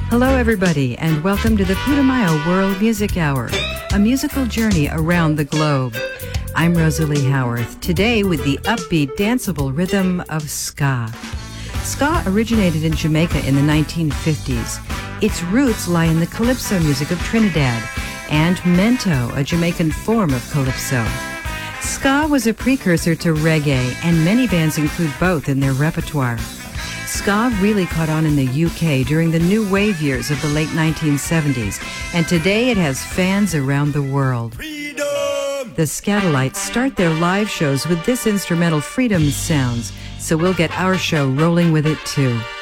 Hello, everybody, and welcome to the Putumayo World Music Hour, a musical journey around the globe. I'm Rosalie Howarth, today with the upbeat, danceable rhythm of ska. Ska originated in Jamaica in the 1950s. Its roots lie in the calypso music of Trinidad and mento, a Jamaican form of calypso. Ska was a precursor to reggae, and many bands include both in their repertoire. Ska really caught on in the UK during the new wave years of the late 1970s, and today it has fans around the world. Freedom! The Skatalites start their live shows with this instrumental Freedom sounds, so we'll get our show rolling with it too.